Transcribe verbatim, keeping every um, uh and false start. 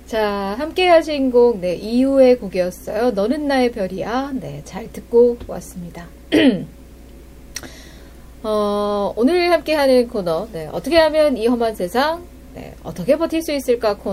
자, 함께 하신 곡, 네, 이후의 곡이었어요. 너는 나의 별이야. 네, 잘 듣고 왔습니다. 어, 오늘 함께 하는 코너, 네, 어떻게 하면 이 험한 세상, 네, 어떻게 버틸 수 있을까 코너.